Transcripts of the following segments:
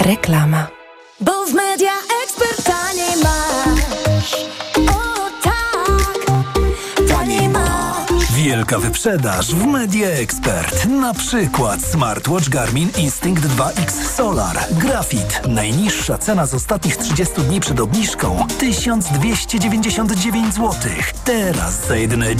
Reklama. Bo w Media Expert taniej masz. O tak, taniej masz. Wielka wyprzedaż w Media Expert. Na przykład smartwatch Garmin Instinct 2X Solar Graphite. Najniższa cena z ostatnich 30 dni przed obniżką 1299 zł. Teraz za jedyne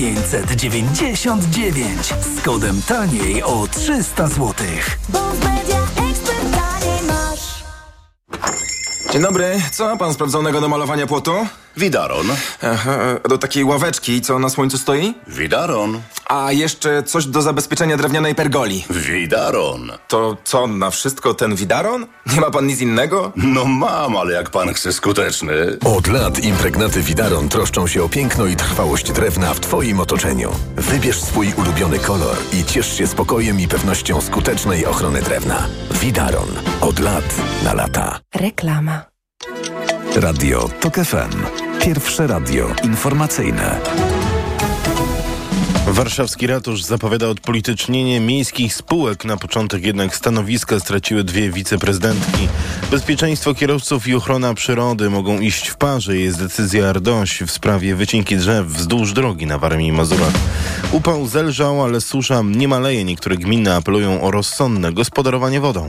999 z kodem taniej o 300 zł. Bo w Media Expert taniej masz. Dzień dobry, co ma pan sprawdzonego do malowania płotu? Widaron. Aha, do takiej ławeczki, co na słońcu stoi? Widaron. A jeszcze coś do zabezpieczenia drewnianej pergoli. Widaron. To co, na wszystko ten widaron? Nie ma pan nic innego? No mam, ale jak pan chce skuteczny. Od lat impregnaty Widaron troszczą się o piękno i trwałość drewna w Twoim otoczeniu. Wybierz swój ulubiony kolor i ciesz się spokojem i pewnością skutecznej ochrony drewna. Widaron. Od lat na lata. Reklama. Radio TOK FM. Pierwsze radio informacyjne. Warszawski ratusz zapowiada odpolitycznienie miejskich spółek. Na początek jednak stanowiska straciły dwie wiceprezydentki. Bezpieczeństwo kierowców i ochrona przyrody mogą iść w parze. Jest decyzja RDOŚ w sprawie wycinki drzew wzdłuż drogi na Warmii i Mazurach. Upał zelżał, ale susza nie maleje. Niektóre gminy apelują o rozsądne gospodarowanie wodą.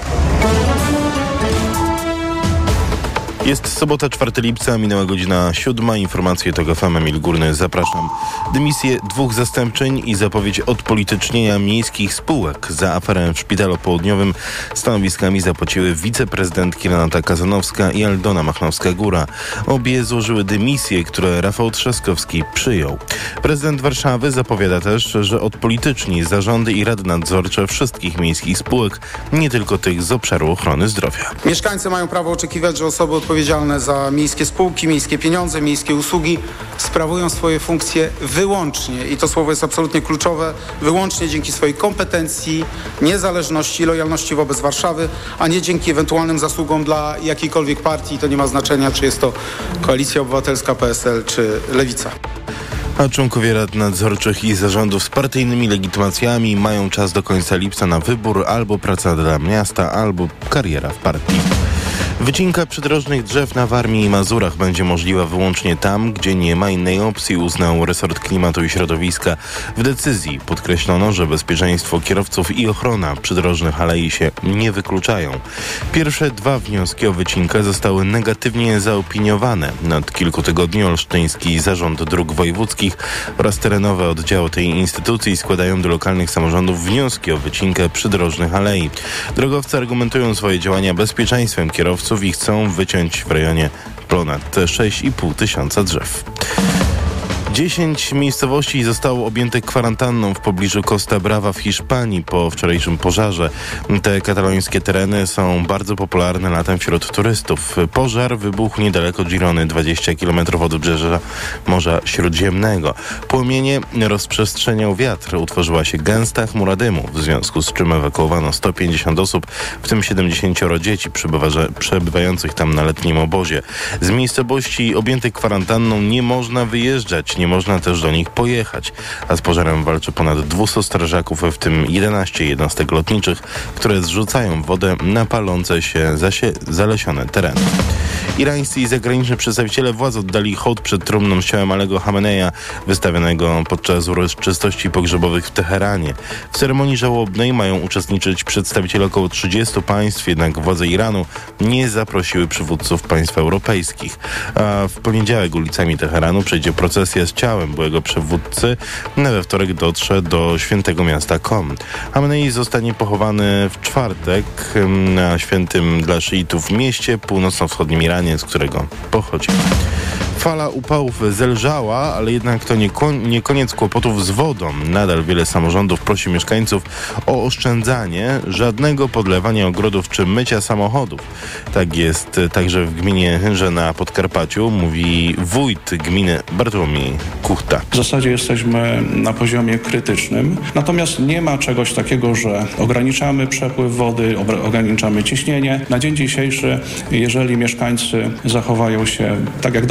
Jest sobota, 4 lipca, minęła godzina 7. Informacje TOK FM, Emil Górny, zapraszam. Dymisję 2 zastępczyń i zapowiedź odpolitycznienia miejskich spółek. Za aferę w Szpitalu Południowym stanowiskami zapłaciły wiceprezydentki Renata Kazanowska i Aldona Machnowska-Góra. Obie złożyły dymisje, które Rafał Trzaskowski przyjął. Prezydent Warszawy zapowiada też, że odpolityczni zarządy i rady nadzorcze wszystkich miejskich spółek, nie tylko tych z obszaru ochrony zdrowia. Mieszkańcy mają prawo oczekiwać, że osoby odpowiedzialne za miejskie spółki, miejskie pieniądze, miejskie usługi sprawują swoje funkcje wyłącznie, i to słowo jest absolutnie kluczowe, wyłącznie dzięki swojej kompetencji, niezależności, lojalności wobec Warszawy, a nie dzięki ewentualnym zasługom dla jakiejkolwiek partii. To nie ma znaczenia, czy jest to Koalicja Obywatelska, PSL czy Lewica. A członkowie rad nadzorczych i zarządów z partyjnymi legitymacjami mają czas do końca lipca na wybór: albo praca dla miasta, albo kariera w partii. Wycinka przydrożnych drzew na Warmii i Mazurach będzie możliwa wyłącznie tam, gdzie nie ma innej opcji, uznał resort klimatu i środowiska. W decyzji podkreślono, że bezpieczeństwo kierowców i ochrona przydrożnych alei się nie wykluczają. Pierwsze 2 wnioski o wycinkę zostały negatywnie zaopiniowane. Od kilku tygodni Olsztyński Zarząd Dróg Wojewódzkich oraz terenowe oddziały tej instytucji składają do lokalnych samorządów wnioski o wycinkę przydrożnych alei. Drogowcy argumentują swoje działania bezpieczeństwem kierowców i chcą wyciąć w rejonie ponad 6,5 tysiąca drzew. 10 miejscowości zostało objętych kwarantanną w pobliżu Costa Brava w Hiszpanii po wczorajszym pożarze. Te katalońskie tereny są bardzo popularne latem wśród turystów. Pożar wybuchł niedaleko Girony, 20 km od wybrzeża Morza Śródziemnego. Płomienie rozprzestrzeniał wiatr. Utworzyła się gęsta chmura dymu, w związku z czym ewakuowano 150 osób, w tym 70 dzieci przebywających tam na letnim obozie. Z miejscowości objętych kwarantanną nie można wyjeżdżać, nie można też do nich pojechać, a z pożarem walczy ponad 200 strażaków, w tym 11 jednostek lotniczych, które zrzucają wodę na palące się zalesione tereny. Irańscy i zagraniczni przedstawiciele władz oddali hołd przed trumną z ciałem Alego Hameneja, wystawionego podczas uroczystości pogrzebowych w Teheranie. W ceremonii żałobnej mają uczestniczyć przedstawiciele około 30 państw, jednak władze Iranu nie zaprosiły przywódców państw europejskich. A w poniedziałek ulicami Teheranu przejdzie procesja z ciałem byłego przywódcy. We wtorek dotrze do świętego miasta Qom. Hamenei zostanie pochowany w czwartek na świętym dla szyitów mieście północno-wschodnim Iranie, z którego pochodzi. Fala upałów zelżała, ale jednak to nie koniec kłopotów z wodą. Nadal wiele samorządów prosi mieszkańców o oszczędzanie, żadnego podlewania ogrodów czy mycia samochodów. Tak jest także w gminie Hynże na Podkarpaciu, mówi wójt gminy Bartłomiej Kuchta. W zasadzie jesteśmy na poziomie krytycznym, natomiast nie ma czegoś takiego, że ograniczamy przepływ wody, ograniczamy ciśnienie. Na dzień dzisiejszy, jeżeli mieszkańcy zachowają się tak jak do tej pory,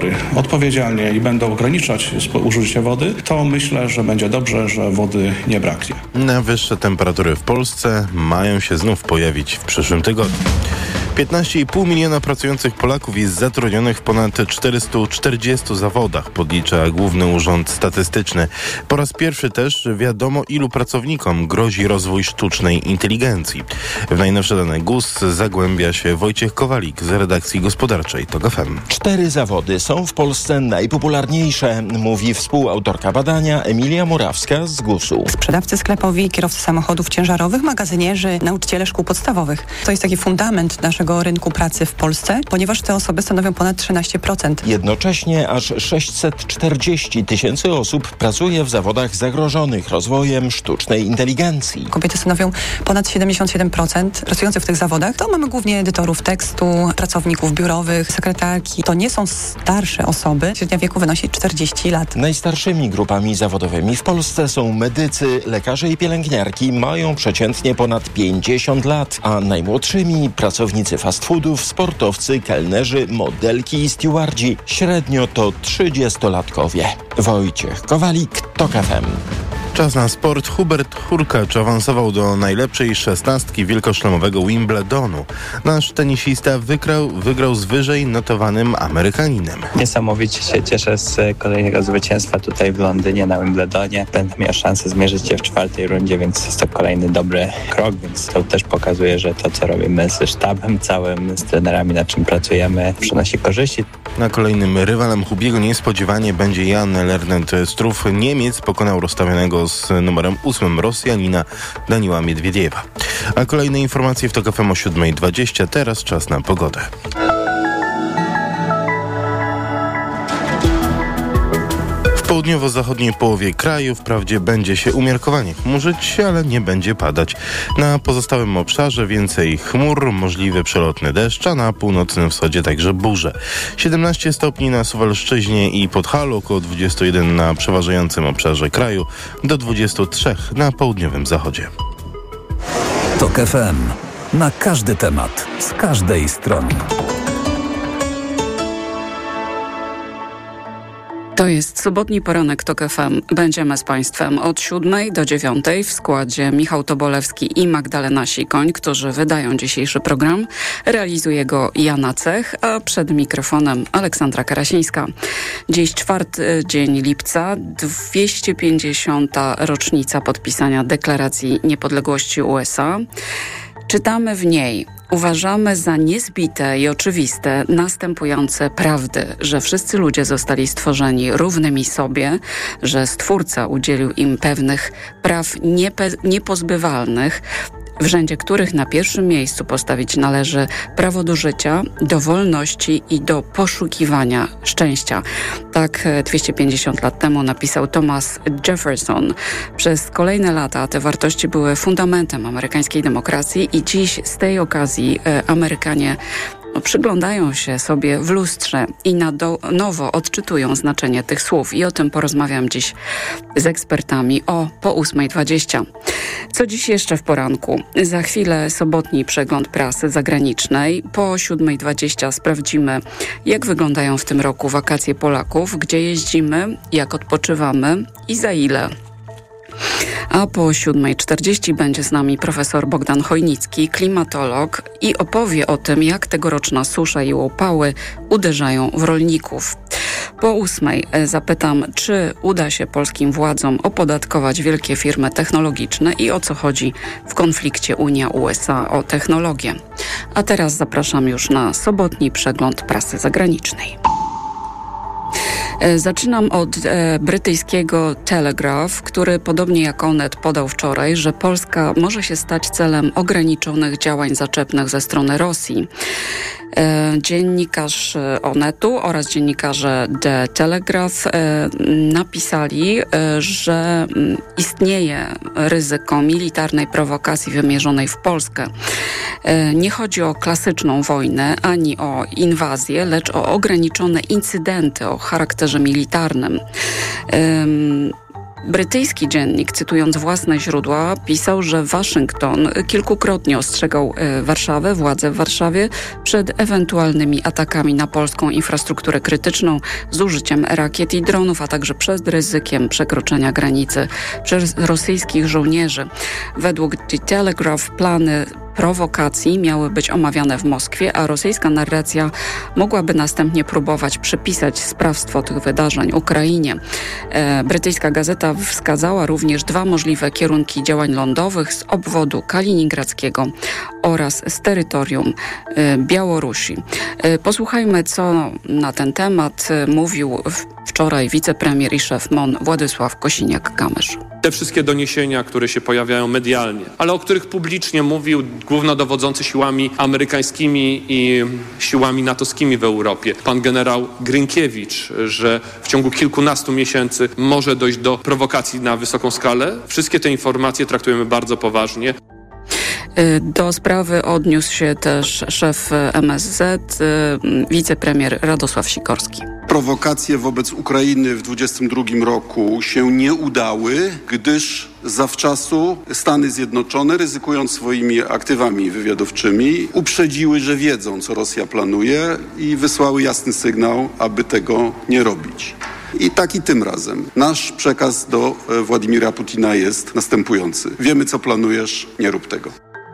sektory odpowiedzialnie i będą ograniczać użycie wody, to myślę, że będzie dobrze, że wody nie braknie. Najwyższe temperatury w Polsce mają się znów pojawić w przyszłym tygodniu. 15,5 miliona pracujących Polaków jest zatrudnionych w ponad 440 zawodach, podlicza Główny Urząd Statystyczny. Po raz pierwszy też wiadomo, ilu pracownikom grozi rozwój sztucznej inteligencji. W najnowsze dane GUS zagłębia się Wojciech Kowalik z redakcji gospodarczej TOK FM. 4 zawody są w Polsce najpopularniejsze, mówi współautorka badania Emilia Murawska z GUS-u. Sprzedawcy sklepowi, kierowcy samochodów ciężarowych, magazynierzy, nauczyciele szkół podstawowych. To jest taki fundament naszego rynku pracy w Polsce, ponieważ te osoby stanowią ponad 13%. Jednocześnie aż 640 tysięcy osób pracuje w zawodach zagrożonych rozwojem sztucznej inteligencji. Kobiety stanowią ponad 77% pracujących w tych zawodach. To mamy głównie edytorów tekstu, pracowników biurowych, sekretarki. To nie są starsze osoby. Średnia wieku wynosi 40 lat. Najstarszymi grupami zawodowymi w Polsce są medycy, lekarze i pielęgniarki. Mają przeciętnie ponad 50 lat, a najmłodszymi pracownicy fast foodów, sportowcy, kelnerzy, modelki i stewardzi. Średnio to 30-latkowie. Wojciech Kowalik, TOK FM. Czas na sport. Hubert Hurkacz awansował do najlepszej 16 wielkoszlemowego Wimbledonu. Nasz tenisista wygrał z wyżej notowanym Amerykaninem. Niesamowicie się cieszę z kolejnego zwycięstwa tutaj w Londynie na Wimbledonie. Będę miał szansę zmierzyć się w 4. rundzie, więc jest to kolejny dobry krok, więc to też pokazuje, że to, co robimy ze sztabem całym, z trenerami, nad czym pracujemy, przynosi korzyści. Na kolejnym rywalem Hubiego niespodziewanie będzie Jan Lernent Struff. Niemiec pokonał rozstawionego z numerem 8 Rosjanina Daniła Miedwiediewa. A kolejne informacje w TOK FM o 7:20. Teraz czas na pogodę. W południowo-zachodniej połowie kraju wprawdzie będzie się umiarkowanie chmurzyć, ale nie będzie padać. Na pozostałym obszarze więcej chmur, możliwy przelotny deszcz, a na północnym wschodzie także burze. 17 stopni na Suwalszczyźnie i Podhalu, około 21 na przeważającym obszarze kraju, do 23 na południowym zachodzie. TOK FM. Na każdy temat, z każdej strony. To jest sobotni poranek TOK FM. Będziemy z Państwem od 7 do 9 w składzie Michał Tobolewski i Magdalena Sikoń, którzy wydają dzisiejszy program. Realizuje go Jana Cech, a przed mikrofonem Aleksandra Karasińska. Dziś 4 dzień lipca, 250. rocznica podpisania Deklaracji Niepodległości USA. Czytamy w niej: uważamy za niezbite i oczywiste następujące prawdy, że wszyscy ludzie zostali stworzeni równymi sobie, że Stwórca udzielił im pewnych praw niepozbywalnych, w rzędzie których na pierwszym miejscu postawić należy prawo do życia, do wolności i do poszukiwania szczęścia. Tak 250 lat temu napisał Thomas Jefferson. Przez kolejne lata te wartości były fundamentem amerykańskiej demokracji i dziś z tej okazji Amerykanie przyglądają się sobie w lustrze i na nowo odczytują znaczenie tych słów. I o tym porozmawiam dziś z ekspertami po 8:20. Co dziś jeszcze w poranku? Za chwilę sobotni przegląd prasy zagranicznej. Po 7:20 sprawdzimy, jak wyglądają w tym roku wakacje Polaków, gdzie jeździmy, jak odpoczywamy i za ile. A po 7:40 będzie z nami profesor Bogdan Chojnicki, klimatolog, i opowie o tym, jak tegoroczna susza i upały uderzają w rolników. Po 8:00 zapytam, czy uda się polskim władzom opodatkować wielkie firmy technologiczne i o co chodzi w konflikcie Unia-USA o technologię. A teraz zapraszam już na sobotni przegląd prasy zagranicznej. Zaczynam od brytyjskiego Telegraph, który podobnie jak Onet podał wczoraj, że Polska może się stać celem ograniczonych działań zaczepnych ze strony Rosji. Dziennikarz Onetu oraz dziennikarze The Telegraph napisali, że istnieje ryzyko militarnej prowokacji wymierzonej w Polskę. Nie chodzi o klasyczną wojnę ani o inwazję, lecz o ograniczone incydenty o charakterze militarnym. Brytyjski dziennik, cytując własne źródła, pisał, że Waszyngton kilkukrotnie ostrzegał władze w Warszawie przed ewentualnymi atakami na polską infrastrukturę krytyczną z użyciem rakiet i dronów, a także przed ryzykiem przekroczenia granicy przez rosyjskich żołnierzy. Według The Telegraph plany prowokacji miały być omawiane w Moskwie, a rosyjska narracja mogłaby następnie próbować przypisać sprawstwo tych wydarzeń Ukrainie. Brytyjska gazeta wskazała również 2 możliwe kierunki działań lądowych z obwodu kaliningradzkiego oraz z terytorium Białorusi. Posłuchajmy, co na ten temat mówił wczoraj wicepremier i szef MON Władysław Kosiniak-Kamysz. Te wszystkie doniesienia, które się pojawiają medialnie, ale o których publicznie mówił głównodowodzący siłami amerykańskimi i siłami natowskimi w Europie, pan generał Grynkiewicz, że w ciągu kilkunastu miesięcy może dojść do prowokacji na wysoką skalę. Wszystkie te informacje traktujemy bardzo poważnie. Do sprawy odniósł się też szef MSZ, wicepremier Radosław Sikorski. Prowokacje wobec Ukrainy w 2022 roku się nie udały, gdyż zawczasu Stany Zjednoczone, ryzykując swoimi aktywami wywiadowczymi, uprzedziły, że wiedzą, co Rosja planuje i wysłały jasny sygnał, aby tego nie robić. I tak i tym razem. Nasz przekaz do Władimira Putina jest następujący. Wiemy, co planujesz, nie rób tego.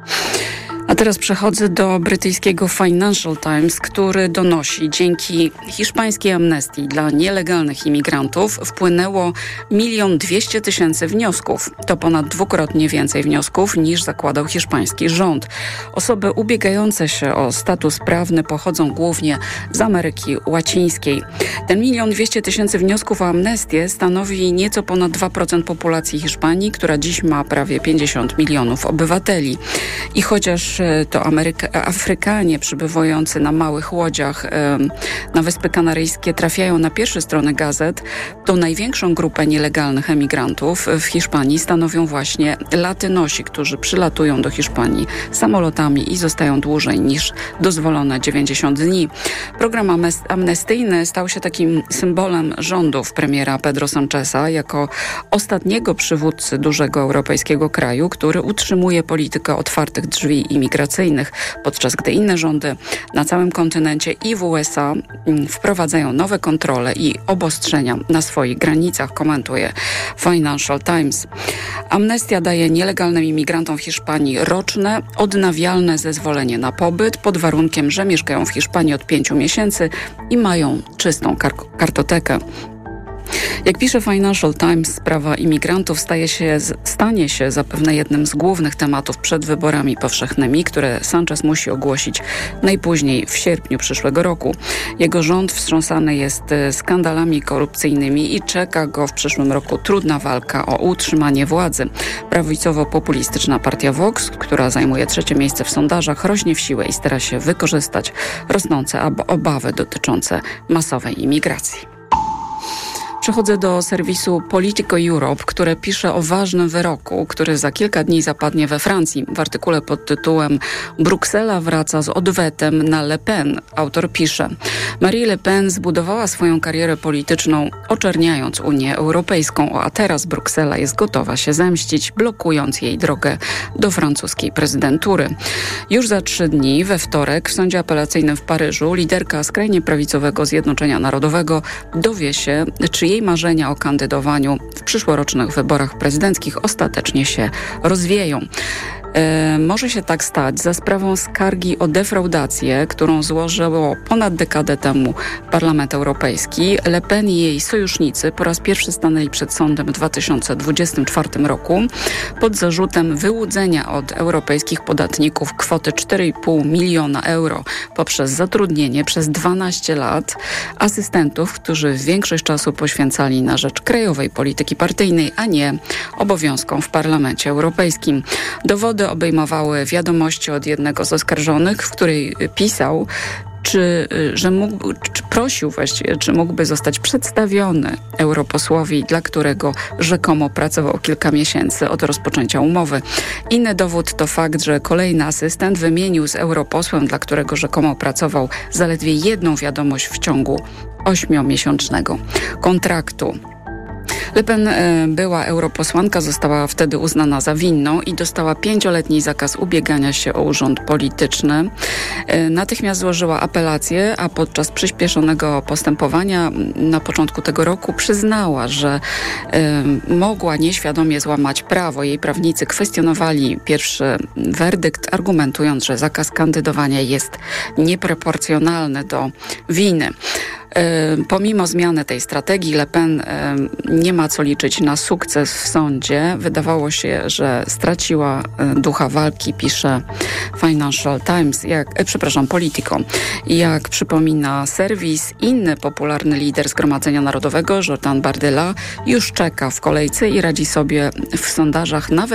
A teraz przechodzę do brytyjskiego Financial Times, który donosi, dzięki hiszpańskiej amnestii dla nielegalnych imigrantów wpłynęło 1 200 000 wniosków. To ponad 2-krotnie więcej wniosków niż zakładał hiszpański rząd. Osoby ubiegające się o status prawny pochodzą głównie z Ameryki Łacińskiej. Ten 1 200 000 wniosków o amnestię stanowi nieco ponad 2% populacji Hiszpanii, która dziś ma prawie 50 milionów obywateli. I chociaż to Afrykanie przybywający na małych łodziach na Wyspy Kanaryjskie trafiają na pierwsze strony gazet, to największą grupę nielegalnych emigrantów w Hiszpanii stanowią właśnie Latynosi, którzy przylatują do Hiszpanii samolotami i zostają dłużej niż dozwolone 90 dni. Program amnestyjny stał się takim symbolem rządów premiera Pedro Sancheza jako ostatniego przywódcy dużego europejskiego kraju, który utrzymuje politykę otwartych drzwi imigracyjnych, podczas gdy inne rządy na całym kontynencie i w USA wprowadzają nowe kontrole i obostrzenia na swoich granicach, komentuje Financial Times. Amnestia daje nielegalnym imigrantom w Hiszpanii roczne, odnawialne zezwolenie na pobyt pod warunkiem, że mieszkają w Hiszpanii od 5 miesięcy i mają czystą kartotekę. Jak pisze Financial Times, sprawa imigrantów stanie się zapewne jednym z głównych tematów przed wyborami powszechnymi, które Sanchez musi ogłosić najpóźniej w sierpniu przyszłego roku. Jego rząd wstrząsany jest skandalami korupcyjnymi i czeka go w przyszłym roku trudna walka o utrzymanie władzy. Prawicowo-populistyczna partia Vox, która zajmuje 3. miejsce w sondażach, rośnie w siłę i stara się wykorzystać rosnące obawy dotyczące masowej imigracji. Przechodzę do serwisu Politico Europe, które pisze o ważnym wyroku, który za kilka dni zapadnie we Francji. W artykule pod tytułem Bruksela wraca z odwetem na Le Pen. Autor pisze: Marine Le Pen zbudowała swoją karierę polityczną oczerniając Unię Europejską, a teraz Bruksela jest gotowa się zemścić, blokując jej drogę do francuskiej prezydentury. Już za 3 dni, we wtorek, w sądzie apelacyjnym w Paryżu liderka skrajnie prawicowego Zjednoczenia Narodowego dowie się, czy jej marzenia o kandydowaniu w przyszłorocznych wyborach prezydenckich ostatecznie się rozwieją. Może się tak stać za sprawą skargi o defraudację, którą złożyło ponad dekadę temu Parlament Europejski. Le Pen i jej sojusznicy po raz pierwszy stanęli przed sądem w 2024 roku pod zarzutem wyłudzenia od europejskich podatników kwoty 4,5 miliona euro poprzez zatrudnienie przez 12 lat asystentów, którzy większość czasu poświęcali na rzecz krajowej polityki partyjnej, a nie obowiązkom w Parlamencie Europejskim. Dowody obejmowały wiadomości od jednego z oskarżonych, w której pisał, prosił właściwie, czy mógłby zostać przedstawiony europosłowi, dla którego rzekomo pracował kilka miesięcy od rozpoczęcia umowy. Inny dowód to fakt, że kolejny asystent wymienił z europosłem, dla którego rzekomo pracował, zaledwie jedną wiadomość w ciągu 8-miesięcznego kontraktu. Le Pen, była europosłanka, została wtedy uznana za winną i dostała 5-letni zakaz ubiegania się o urząd polityczny. Natychmiast złożyła apelację, a podczas przyspieszonego postępowania na początku tego roku przyznała, że mogła nieświadomie złamać prawo. Jej prawnicy kwestionowali pierwszy werdykt, argumentując, że zakaz kandydowania jest nieproporcjonalny do winy. Pomimo zmiany tej strategii Le Pen nie ma co liczyć na sukces w sądzie. Wydawało się, że straciła ducha walki, pisze Financial Times, Politico. Jak przypomina serwis, inny popularny lider Zgromadzenia Narodowego, Jordan Bardella, już czeka w kolejce i radzi sobie w sondażach nawet